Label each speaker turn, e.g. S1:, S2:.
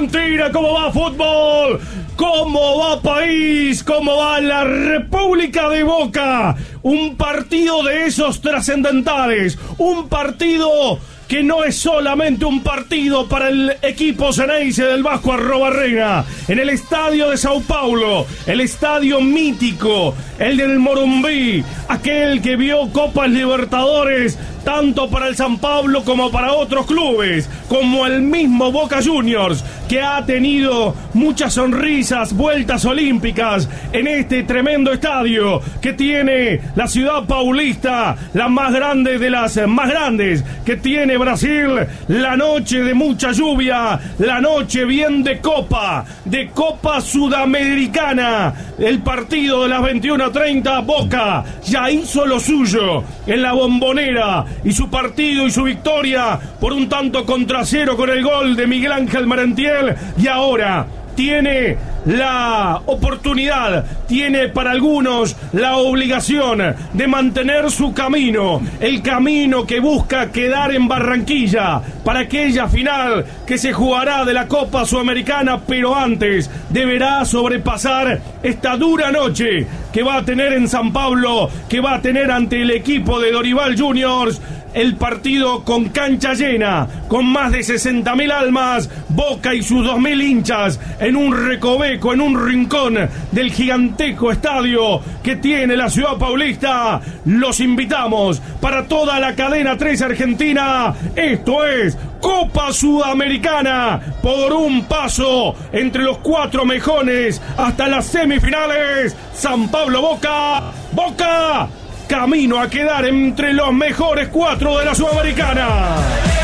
S1: Argentina, ¿cómo va fútbol? ¿Cómo va país? ¿Cómo va la República de Boca? Un partido de esos trascendentales, un partido que no es solamente un partido para el equipo Xeneize del Vasco Arrobarrena, en el estadio de Sao Paulo, el estadio mítico, el del Morumbí, aquel que vio Copas Libertadores tanto para el San Pablo como para otros clubes, como el mismo Boca Juniors, que ha tenido muchas sonrisas, vueltas olímpicas en este tremendo estadio que tiene la ciudad paulista, la más grande de las más grandes que tiene Brasil, la noche de mucha lluvia, la noche bien de Copa Sudamericana, el partido de las 21:30, Boca ya hizo lo suyo en la Bombonera, y su partido y su victoria por un tanto contra cero con el gol de Miguel Ángel Merentiel, y ahora tiene la oportunidad, tiene para algunos la obligación de mantener su camino, el camino que busca quedar en Barranquilla para aquella final que se jugará de la Copa Sudamericana, pero antes deberá sobrepasar esta dura noche que va a tener en San Pablo, que va a tener ante el equipo de Dorival Juniors. El partido con cancha llena, con más de 60.000 almas, Boca y sus 2.000 hinchas en un recoveco, en un rincón del gigantesco estadio que tiene la ciudad paulista. Los invitamos para toda la cadena 3 Argentina. Esto es Copa Sudamericana, por un paso entre los 4 mejores hasta las semifinales. San Pablo Boca, Boca, camino a quedar entre los mejores 4 de la Sudamericana.